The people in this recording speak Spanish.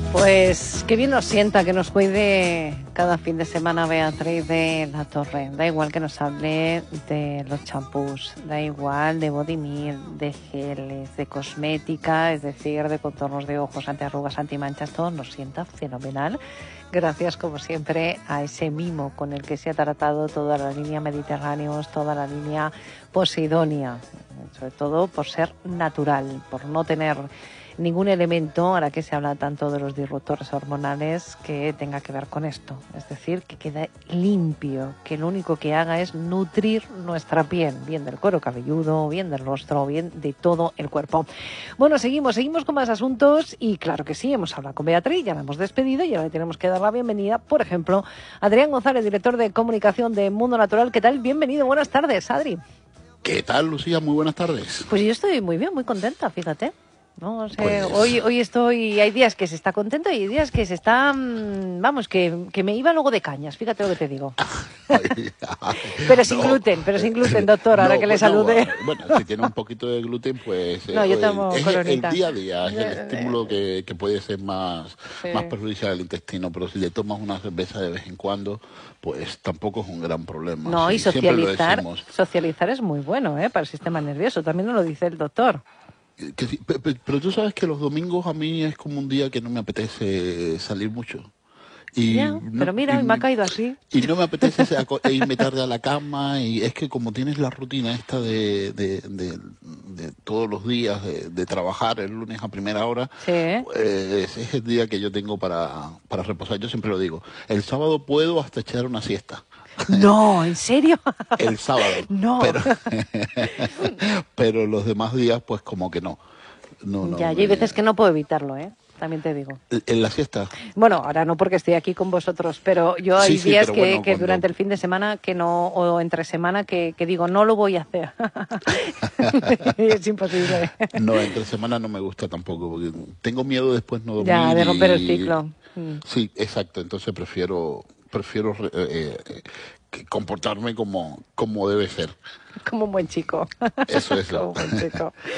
Pues qué bien nos sienta que nos cuide cada fin de semana Beatriz de la Torre. Da igual que nos hable de los champús, da igual de body milk, de geles, de cosmética, es decir, de contornos de ojos, antiarrugas, antimanchas, todo nos sienta fenomenal. Gracias, como siempre, a ese mimo con el que se ha tratado toda la línea Mediterráneos, toda la línea Posidonia, sobre todo por ser natural, por no tener ningún elemento, ahora que se habla tanto de los disruptores hormonales, que tenga que ver con esto. Es decir, que quede limpio, que lo único que haga es nutrir nuestra piel, bien del cuero cabelludo, bien del rostro, bien de todo el cuerpo. Bueno, seguimos con más asuntos y claro que sí, hemos hablado con Beatriz, ya la hemos despedido y ahora le tenemos que dar la bienvenida, por ejemplo, a Adrián González, director de comunicación de Mundo Natural. ¿Qué tal? Bienvenido, buenas tardes, Adri. ¿Qué tal, Lucía? Muy buenas tardes. Pues yo estoy muy bien, muy contenta, fíjate. No sé, Pues... hoy estoy, hay días que se está contento y hay días que se está, vamos, que me iba luego de cañas, fíjate lo que te digo. Pero sin gluten, doctor, ahora que le salude. Bueno, si tiene un poquito de gluten, pues no, yo tomo es coronita. el día a día, es el estímulo que puede ser más perjudicial al intestino, pero si le tomas una cerveza de vez en cuando, pues tampoco es un gran problema. No, sí, y socializar es muy bueno, para el sistema nervioso, también nos lo dice el doctor. Sí, pero tú sabes que los domingos a mí es como un día que no me apetece salir mucho. Pero mira, me ha caído así. Y no me apetece irme tarde a la cama, y es que como tienes la rutina esta de todos los días de trabajar el lunes a primera hora, pues es el día que yo tengo para reposar. Yo siempre lo digo, el sábado puedo hasta echar una siesta. No, ¿en serio? El sábado. No. Pero los demás días, pues como que no. Y hay veces que no puedo evitarlo, también te digo. ¿En la siesta? Bueno, ahora no porque estoy aquí con vosotros, pero yo hay días que durante el fin de semana que no, o entre semana que digo, no lo voy a hacer. Es imposible. No, entre semana no me gusta tampoco, porque tengo miedo después no dormir. Ya, de romper el ciclo. Sí, exacto, entonces prefiero comportarme como debe ser. Como un buen chico. Eso es. Como un buen chico.